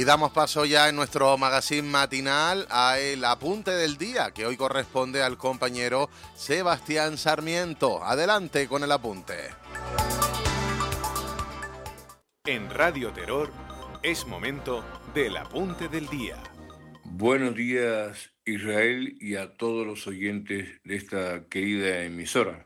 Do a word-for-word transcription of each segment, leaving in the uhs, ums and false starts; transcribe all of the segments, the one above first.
Y damos paso ya en nuestro magazine matinal a el apunte del día, que hoy corresponde al compañero Sebastián Sarmiento. Adelante con el apunte. En Radio Terror es momento del apunte del día. Buenos días, Israel, y a todos los oyentes de esta querida emisora.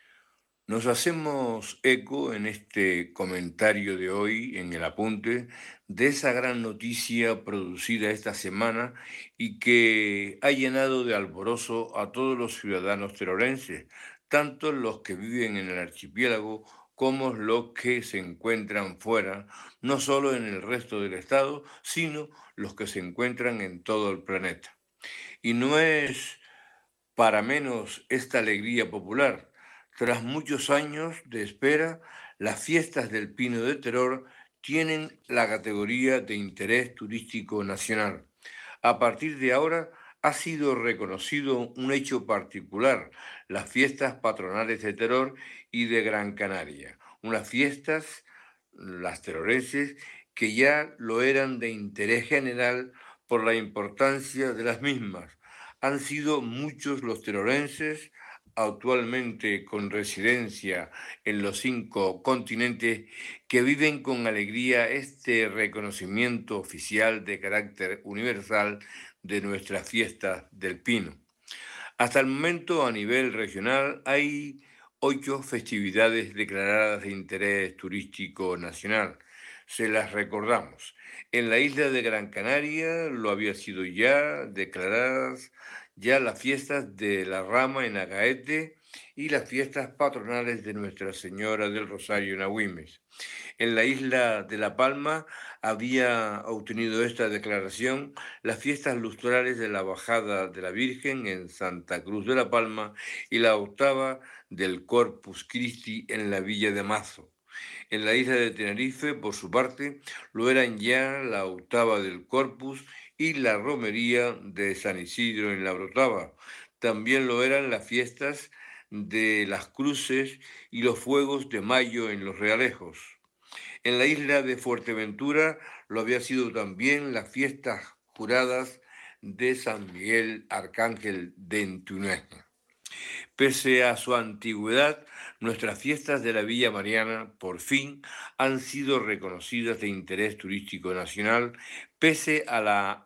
Nos hacemos eco en este comentario de hoy, en el apunte, de esa gran noticia producida esta semana y que ha llenado de alborozo a todos los ciudadanos terorenses, tanto los que viven en el archipiélago como los que se encuentran fuera, no solo en el resto del estado, sino los que se encuentran en todo el planeta. Y no es para menos esta alegría popular. Tras muchos años de espera, las fiestas del Pino de Terror tienen la categoría de interés turístico nacional. A partir de ahora ha sido reconocido un hecho particular, las fiestas patronales de Terror y de Gran Canaria. Unas fiestas, las terorenses, que ya lo eran de interés general por la importancia de las mismas. Han sido muchos los terorenses, actualmente con residencia en los cinco continentes, que viven con alegría este reconocimiento oficial de carácter universal de nuestras fiestas del Pino. Hasta el momento, a nivel regional, hay ocho festividades declaradas de interés turístico nacional. Se las recordamos. En la isla de Gran Canaria lo había sido ya declaradas ya las fiestas de la Rama en Agaete y las fiestas patronales de Nuestra Señora del Rosario en Agüimes. En la isla de La Palma había obtenido esta declaración las fiestas lustrales de la Bajada de la Virgen en Santa Cruz de La Palma y la octava del Corpus Christi en la Villa de Mazo. En la isla de Tenerife, por su parte, lo eran ya la octava del Corpus y la romería de San Isidro en la Brotava. También lo eran las fiestas de las Cruces y los Fuegos de Mayo en los Realejos. En la isla de Fuerteventura lo había sido también las fiestas juradas de San Miguel Arcángel de Entuneja. Pese a su antigüedad, nuestras fiestas de la Villa Mariana, por fin, han sido reconocidas de interés turístico nacional, pese a la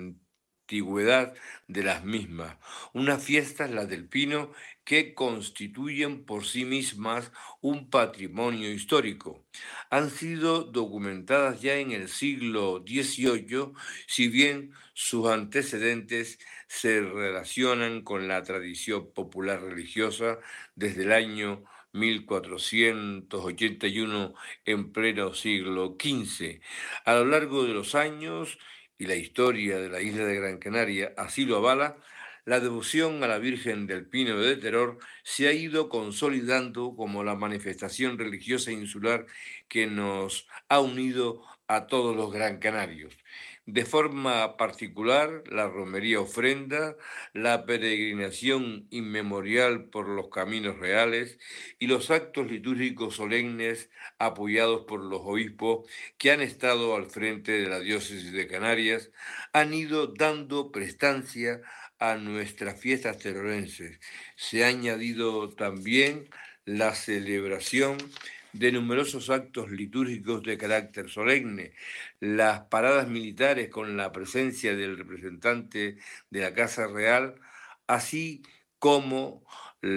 antigüedad de las mismas. Unas fiestas, las del Pino, que constituyen por sí mismas un patrimonio histórico. Han sido documentadas ya en el siglo dieciocho, si bien sus antecedentes se relacionan con la tradición popular religiosa desde el año mil cuatrocientos ochenta y uno, en pleno siglo quince. A lo largo de los años, y la historia de la isla de Gran Canaria así lo avala, la devoción a la Virgen del Pino de Terror se ha ido consolidando como la manifestación religiosa insular que nos ha unido a todos los gran canarios. De forma particular, la romería ofrenda, la peregrinación inmemorial por los caminos reales y los actos litúrgicos solemnes apoyados por los obispos que han estado al frente de la diócesis de Canarias han ido dando prestancia a nuestras fiestas terorenses. Se ha añadido también la celebración de numerosos actos litúrgicos de carácter solemne, las paradas militares con la presencia del representante de la Casa Real, así como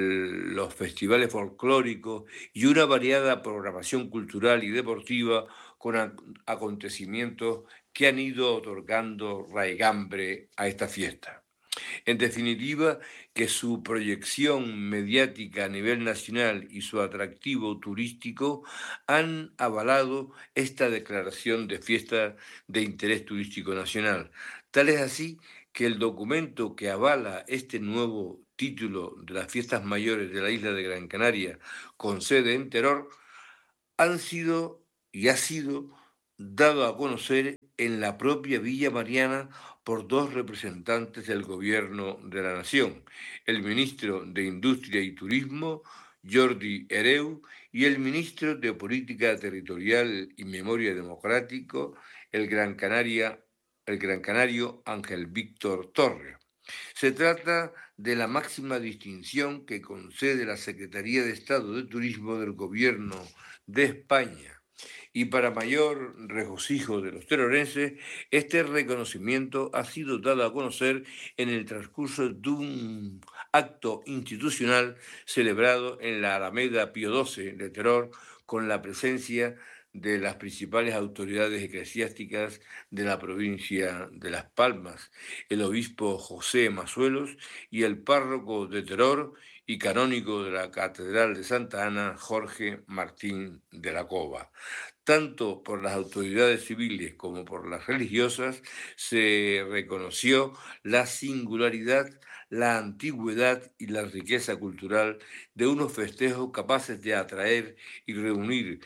los festivales folclóricos y una variada programación cultural y deportiva con acontecimientos que han ido otorgando raigambre a esta fiesta. En definitiva, que su proyección mediática a nivel nacional y su atractivo turístico han avalado esta declaración de fiesta de interés turístico nacional. Tal es así que el documento que avala este nuevo título de las fiestas mayores de la isla de Gran Canaria, con sede en Terror, han sido y ha sido dado a conocer en la propia Villa Mariana por dos representantes del gobierno de la nación, el ministro de Industria y Turismo, Jordi Hereu, y el ministro de Política Territorial y Memoria Democrático, el Gran Canaria el gran canario Ángel Víctor Torres. Se trata de la máxima distinción que concede la Secretaría de Estado de Turismo del Gobierno de España. Y para mayor regocijo de los terorenses, este reconocimiento ha sido dado a conocer en el transcurso de un acto institucional celebrado en la Alameda Pío doce de Teror, con la presencia de las principales autoridades eclesiásticas de la provincia de Las Palmas, el obispo José Masuelos y el párroco de Teror y canónigo de la Catedral de Santa Ana, Jorge Martín de la Cova. Tanto por las autoridades civiles como por las religiosas se reconoció la singularidad, la antigüedad y la riqueza cultural de unos festejos capaces de atraer y reunir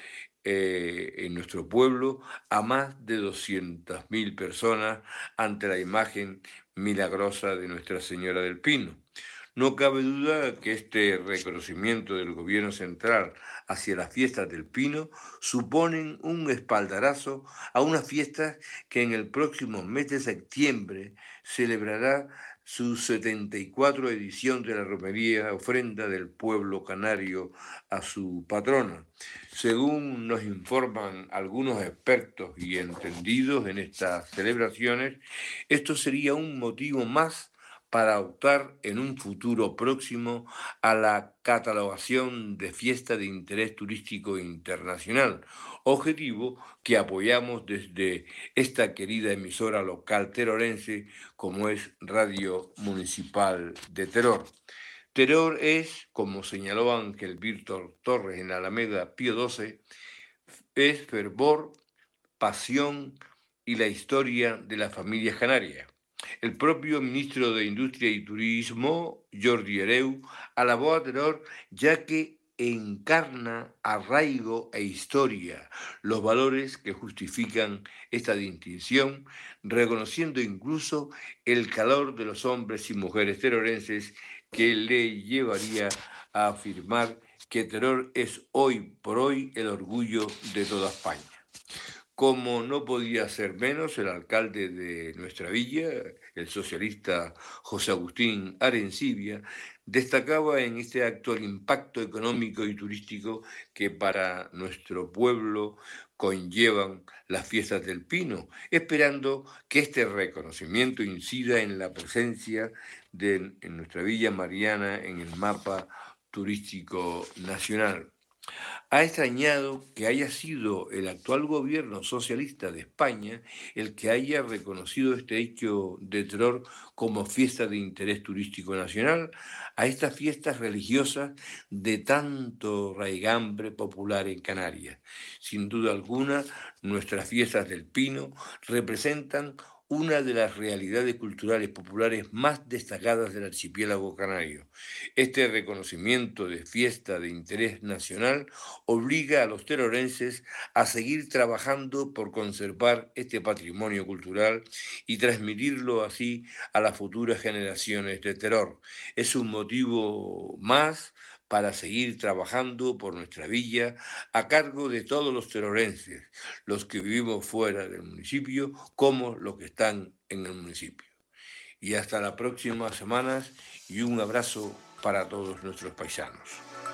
Eh, en nuestro pueblo a más de doscientas mil personas ante la imagen milagrosa de Nuestra Señora del Pino. No cabe duda que este reconocimiento del gobierno central hacia las fiestas del Pino suponen un espaldarazo a unas fiestas que en el próximo mes de septiembre celebrará su setenta y cuatro edición de la romería ofrenda del pueblo canario a su patrona. Según nos informan algunos expertos y entendidos en estas celebraciones, esto sería un motivo más para optar en un futuro próximo a la catalogación de fiesta de interés turístico internacional, objetivo que apoyamos desde esta querida emisora local terorense como es Radio Municipal de Teror. Teror es, como señaló Ángel Víctor Torres en la Alameda Pío doce, es fervor, pasión y la historia de las familias canarias. El propio ministro de Industria y Turismo, Jordi Hereu, alabó a Teror ya que encarna arraigo e historia, los valores que justifican esta distinción, reconociendo incluso el calor de los hombres y mujeres terorenses que le llevaría a afirmar que Teror es hoy por hoy el orgullo de toda España. Como no podía ser menos, el alcalde de nuestra villa, el socialista José Agustín Arencibia, destacaba en este acto el impacto económico y turístico que para nuestro pueblo conllevan las fiestas del Pino, esperando que este reconocimiento incida en la presencia de en nuestra villa mariana en el mapa turístico nacional. Ha extrañado que haya sido el actual gobierno socialista de España el que haya reconocido este hecho de Teror como fiesta de interés turístico nacional a estas fiestas religiosas de tanto raigambre popular en Canarias. Sin duda alguna, nuestras fiestas del Pino representan una de las realidades culturales populares más destacadas del archipiélago canario. Este reconocimiento de fiesta de interés nacional obliga a los terorenses a seguir trabajando por conservar este patrimonio cultural y transmitirlo así a las futuras generaciones de Teror. Es un motivo más para seguir trabajando por nuestra villa a cargo de todos los terorenses, los que vivimos fuera del municipio como los que están en el municipio. Y hasta las próximas semanas y un abrazo para todos nuestros paisanos.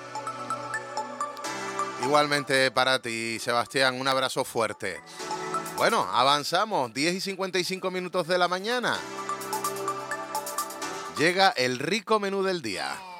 Igualmente para ti, Sebastián, un abrazo fuerte. Bueno, avanzamos, diez y cincuenta y cinco minutos de la mañana. Llega el rico menú del día.